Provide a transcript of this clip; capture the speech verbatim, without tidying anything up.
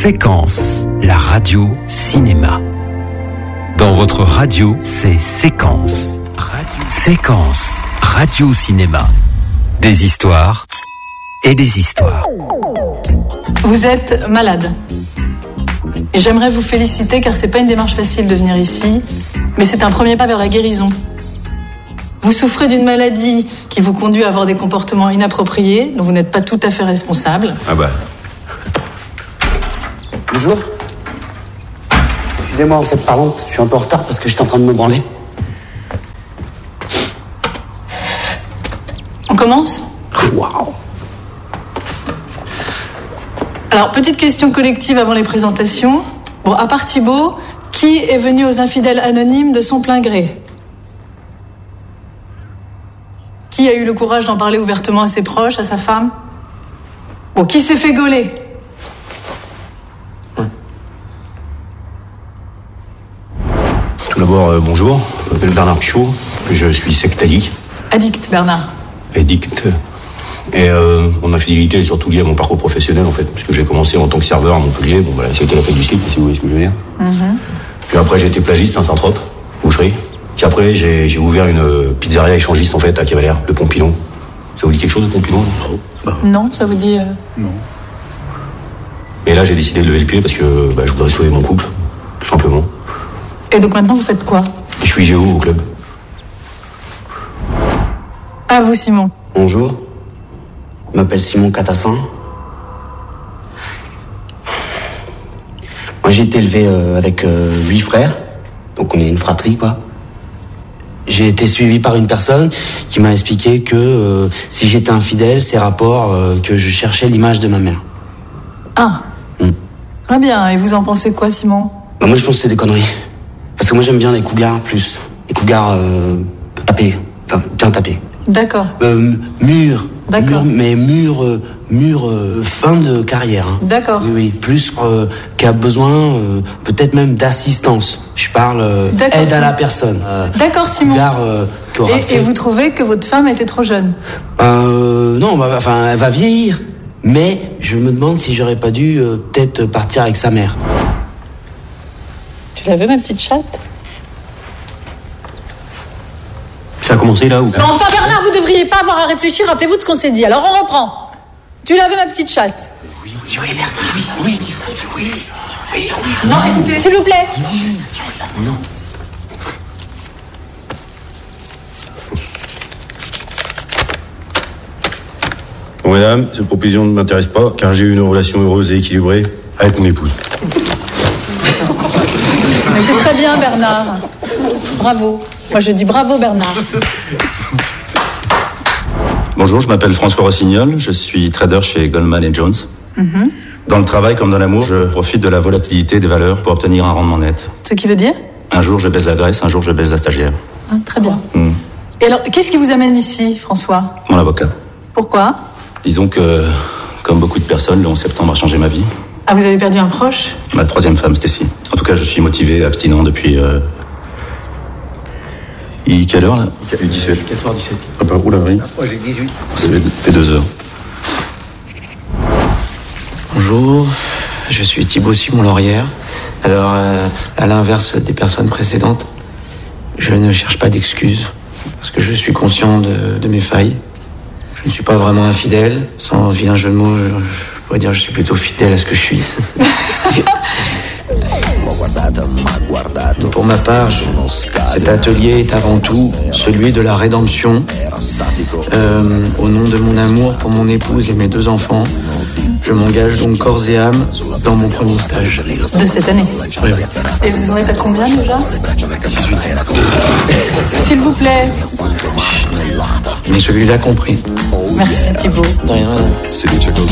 Séquence, la radio cinéma. Dans votre radio, c'est Séquence. Radio. Séquence, radio cinéma. Des histoires et des histoires. Vous êtes malade. Et j'aimerais vous féliciter car c'est pas une démarche facile de venir ici, mais c'est un premier pas vers la guérison. Vous souffrez d'une maladie qui vous conduit à avoir des comportements inappropriés, dont vous n'êtes pas tout à fait responsable. Ah bah. Bonjour. Excusez-moi, en fait, pardon, je suis un peu en retard parce que j'étais en train de me branler. On commence ? Waouh. Alors, petite question collective avant les présentations. Bon, à part Thibaut, qui est venu aux infidèles anonymes de son plein gré ? Qui a eu le courage d'en parler ouvertement à ses proches, à sa femme ? Bon, qui s'est fait gauler ? Ouais. Tout d'abord, euh, bonjour. Je m'appelle Bernard Pichot. Je suis secte-addict. Addict, Bernard. Addict. Et euh, mon infidélité est surtout liée à mon parcours professionnel, en fait. Parce que j'ai commencé en tant que serveur à Montpellier. Bon, voilà, c'était la fête du slip, si vous voyez ce que je veux dire. Mm-hmm. Puis après, j'ai été plagiste à Saint-Trope, boucherie. Puis après, j'ai, j'ai ouvert une pizzeria échangiste, en fait, à Cavalère, le Pompidon. Ça vous dit quelque chose, le Pompidon ? bah. Non, ça vous dit... Euh... Non. Et là, j'ai décidé de lever le pied parce que bah, je voudrais sauver mon couple, tout simplement. Et donc maintenant, vous faites quoi ? Je suis géo au club. À vous, Simon. Bonjour. Je m'appelle Simon Catassin. Moi, j'ai été élevé euh, avec euh, huit frères. Donc, on est une fratrie, quoi. J'ai été suivi par une personne qui m'a expliqué que euh, si j'étais infidèle, c'est rapport euh, que je cherchais l'image de ma mère. Ah. Mm. Très bien. Et vous en pensez quoi, Simon ? Bah, moi, je pense que c'est des conneries. Parce que moi, j'aime bien les cougars plus. Les cougars euh, tapés. Enfin, bien tapés. D'accord. Euh, mûr. D'accord. Mûr, mais mûr, euh, mûr euh, fin de carrière. Hein. D'accord. Oui, oui. Plus euh, qui a besoin, euh, peut-être même d'assistance. Je parle euh, aide à la personne. Euh, D'accord, Simon. Cougars, euh, qui aura et, fait... et vous trouvez que votre femme était trop jeune ? euh, Non, bah, enfin, elle va vieillir. Mais je me demande si j'aurais pas dû euh, peut-être partir avec sa mère. Tu l'avais, ma petite chatte ? Ça a commencé là ou... Mais enfin, Bernard, vous devriez pas avoir à réfléchir. Rappelez-vous de ce qu'on s'est dit. Alors, on reprend. Tu l'avais, ma petite chatte ? Oui, oui, oui, oui, oui, oui, oui, oui. Non, écoutez, s'il vous plaît. Non. Bon, mesdames, cette proposition ne m'intéresse pas, car j'ai eu une relation heureuse et équilibrée avec mon épouse. Mais c'est très bien, Bernard. Bravo. Moi, je dis bravo, Bernard. Bonjour, je m'appelle François Rossignol, je suis trader chez Goldman and Jones. Mm-hmm. Dans le travail comme dans l'amour, je profite de la volatilité des valeurs pour obtenir un rendement net. Ce qui veut dire ? Un jour, je baise la graisse, un jour, je baise la stagiaire. Ah, très bien. Mm. Et alors, qu'est-ce qui vous amène ici, François ? Mon avocat. Pourquoi ? Disons que, comme beaucoup de personnes, le onze septembre a changé ma vie. Ah, vous avez perdu un proche ? Ma troisième femme, Stécie. En tout cas, je suis motivé, abstinent depuis... Euh... Il quelle heure, là ? Il est dix-sept. quatre heures dix-sept. Ah bah, oula, oui. Moi, j'ai dix-huit. Ça fait deux heures. Bonjour, je suis Thibaut Simon Laurière. Alors, euh, à l'inverse des personnes précédentes, je ne cherche pas d'excuses, parce que je suis conscient de, de mes failles. Je ne suis pas vraiment infidèle, sans vilain jeu de mots, je, je pourrais dire que je suis plutôt fidèle à ce que je suis. Pour ma part, je, cet atelier est avant tout celui de la rédemption. Euh, au nom de mon amour pour mon épouse et mes deux enfants, je m'engage donc corps et âme dans mon premier stage. De cette année ? Oui, oui. Et vous en êtes à combien déjà ? S'il vous plaît. Mais celui-là compris. Merci, Thibaut. De rien, madame.